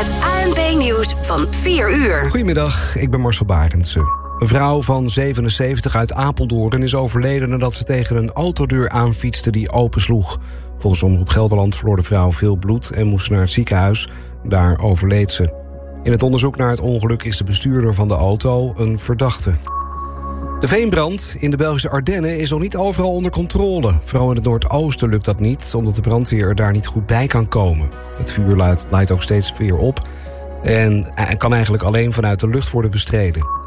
Het ANP-nieuws van 4 uur. Goedemiddag, ik ben Marcel Barendse. Een vrouw van 77 uit Apeldoorn is overleden nadat ze tegen een autodeur aanfietste die opensloeg. Volgens Omroep Gelderland verloor de vrouw veel bloed en moest naar het ziekenhuis. Daar overleed ze. In het onderzoek naar het ongeluk is de bestuurder van de auto een verdachte. De veenbrand in de Belgische Ardennen is nog niet overal onder controle. Vooral in het noordoosten lukt dat niet, omdat de brandweer er daar niet goed bij kan komen. Het vuur leidt ook steeds weer op en kan eigenlijk alleen vanuit de lucht worden bestreden.